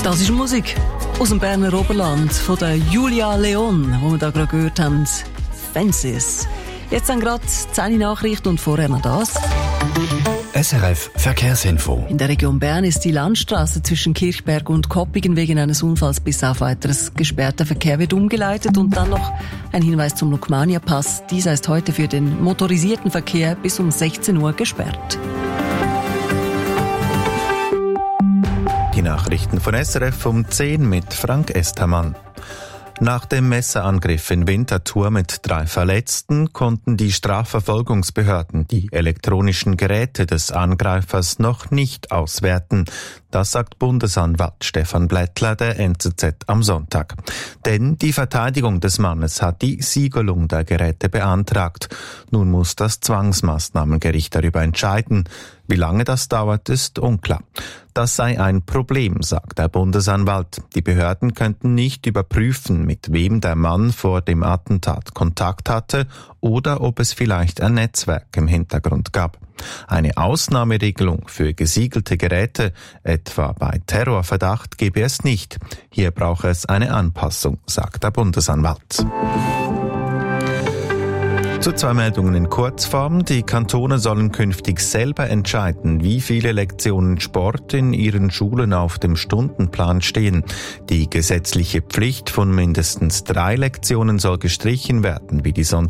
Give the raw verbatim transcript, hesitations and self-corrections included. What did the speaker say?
Das ist Musik aus dem Berner Oberland von der Julia Leon, wo wir da gerade gehört haben. Fences. Jetzt dann gerade zehn Nachrichten und vorher noch das. S R F Verkehrsinfo. In der Region Bern ist die Landstraße zwischen Kirchberg und Koppigen wegen eines Unfalls bis auf weiteres gesperrter Verkehr wird umgeleitet. Und dann noch ein Hinweis zum Lukmania-Pass. Dieser ist heute für den motorisierten Verkehr bis um sechzehn Uhr gesperrt. Die Nachrichten von S R F um zehn mit Frank Estermann. Nach dem Messerangriff in Winterthur mit drei Verletzten konnten die Strafverfolgungsbehörden die elektronischen Geräte des Angreifers noch nicht auswerten. Das sagt Bundesanwalt Stefan Blättler der N Z Z am Sonntag. Denn die Verteidigung des Mannes hat die Siegelung der Geräte beantragt. Nun muss das Zwangsmaßnahmengericht darüber entscheiden. Wie lange das dauert, ist unklar. Das sei ein Problem, sagt der Bundesanwalt. Die Behörden könnten nicht überprüfen, mit wem der Mann vor dem Attentat Kontakt hatte oder ob es vielleicht ein Netzwerk im Hintergrund gab. Eine Ausnahmeregelung für gesiegelte Geräte, etwa bei Terrorverdacht, gebe es nicht. Hier brauche es eine Anpassung, sagt der Bundesanwalt. Zu zwei Meldungen in Kurzform. Die Kantone sollen künftig selber entscheiden, wie viele Lektionen Sport in ihren Schulen auf dem Stundenplan stehen. Die gesetzliche Pflicht von mindestens drei Lektionen soll gestrichen werden, wie die Sonntag